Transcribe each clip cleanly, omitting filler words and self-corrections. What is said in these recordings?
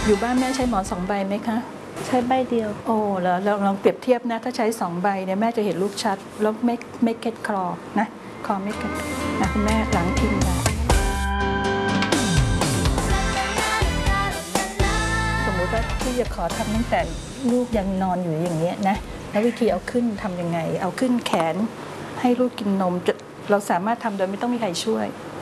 อยู่บ้านแม่ใช้หมอน2 ใบไหมคะใช้ใบเดียวโอ้แล้วเราลองเปรียบเทียบนะถ้าใช้2 ใบเนี่ยแม่จะเห็นลูกชัดแล้วไม่เก็ตคลอนะคลอไม่เก็ตนะคุณแม่หลังทิ้งนะสมมติว่าที่จะขอทำตั้งแต่ลูกยังนอนอยู่อย่างเงี้ยนะแล้ววิธีเอาขึ้นทำยังไงเอาขึ้นแขนให้ลูกกินนมเราสามารถทำโดยไม่ต้องมีใครช่วย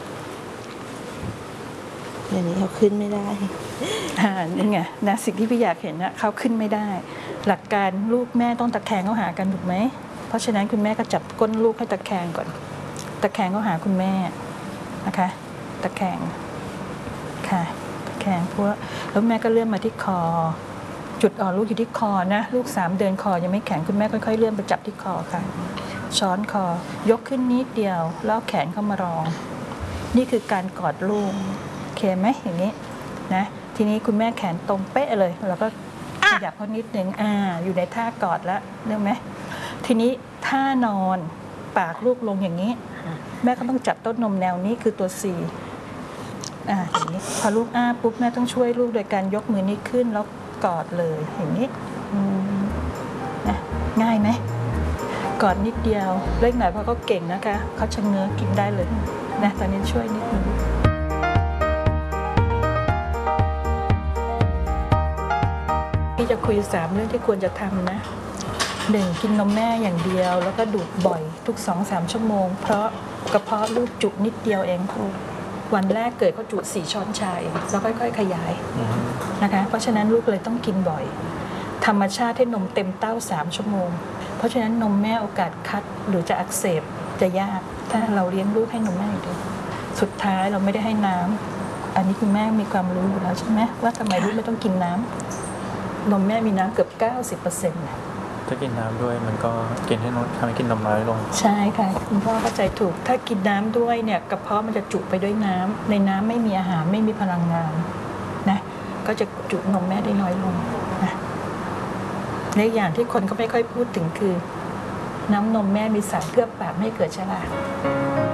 อย่างนี้เขาขึ้นไม่ได้นี่ไงนะสิ่งที่พี่อยากเห็นนะเขาขึ้นไม่ได้หลักการลูกแม่ต้องตะแคงเข้าหากันถูกไหมเพราะฉะนั้นคุณแม่ก็จับก้นลูกให้ตะแคงก่อนตะแคงเข้าหาคุณแม่นะคะตะแคงค่ะตะแคงเพราะแล้วแม่ก็เลื่อนมาที่คอจุดอ่อนลูกอยู่ที่คอนะลูก3 เดือนคอยังไม่แข็งคุณแม่ค่อยๆเลื่อนไปจับที่คอค่ะช้อนคอยกขึ้นนิดเดียวแล้วแขนเข้ามารองนี่คือการกอดลูกโอเคไหมอย่างนี้นะทีนี้คุณแม่แขนตรงเป๊ะเลยแล้วก็ขยับเขานิดนึงอยู่ในท่ากอดแล้วเรื่องไหมทีนี้ท่านอนปากลูกลงอย่างนี้แม่ก็ต้องจับต้นนมแนวนี้คือตัว C อย่างนี้พอลูกปุ๊บแม่ต้องช่วยลูกโดยการยกมือนี้ขึ้นแล้วกอดเลยอย่างนี้นะง่ายไหมกอดนิดเดียวเล็กหน่อยเพราะเขาเก่งนะคะเขาชะเง้อกินได้เลยนะตอนนี้ช่วยนิดนึงพี่จะคุย3 เรื่องที่ควรจะทำนะ1กินนมแม่อย่างเดียวแล้วก็ดูดบ่อยทุก 2-3 ชั่วโมงเพราะกระเพาะลูกจุนิดเดียวเองวันแรกเกิดเขาจุ4 ช้อนชาแล้วค่อยๆขยายนะคะเพราะฉะนั้นลูกเลยต้องกินบ่อยธรรมชาติให้นมเต็มเต้า3 ชั่วโมงเพราะฉะนั้นนมแม่โอกาสคัดหรือจะอักเสบจะยากถ้าเราเลี้ยงลูกให้นมแม่อย่างเดียวสุดท้ายเราไม่ได้ให้น้ำอันนี้คุณแม่มีความรู้อยู่แล้วใช่ไหมว่าทำไมลูกไม่ต้องกินน้ำนมแม่มีน้ำเกือบ 90% ถ้ากินน้ำด้วยมันก็กินให้นมทำให้กินนมน้อยลงใช่ค่ะคุณพ่อเข้าใจถูกถ้ากินน้ำด้วยเนี่ยกระเพาะมันจะจุไปด้วยน้ำในน้ำไม่มีอาหารไม่มีพลังงานนะก็จะจุนมแม่ได้น้อยลงนะในอย่างที่คนก็ไม่ค่อยพูดถึงคือน้ำนมแม่มีสารเคลือบปากไม่ให้เกิดชรา